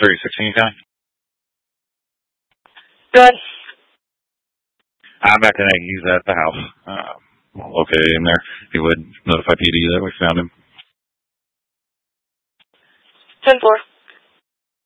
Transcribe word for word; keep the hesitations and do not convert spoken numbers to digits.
thirty sixteen County. Good. I'm back tonight. He's at the house. Uh, located in there. He would notify P D that we found him. ten four.